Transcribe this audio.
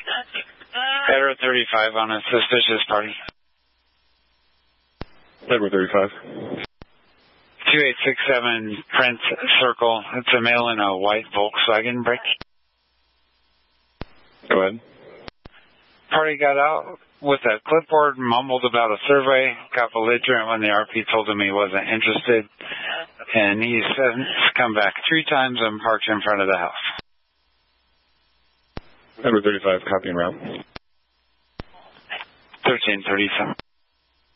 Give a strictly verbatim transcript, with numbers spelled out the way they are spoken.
Edward thirty-five on a suspicious party. Edward thirty-five. two eight six seven Prince Circle. It's a male in a white Volkswagen brick. Go ahead. Party got out with a clipboard, mumbled about a survey, got belligerent when the R P told him he wasn't interested, and he's since come back three times and parked in front of the house. Edward thirty-five, copy and route. thirteen thirty-seven.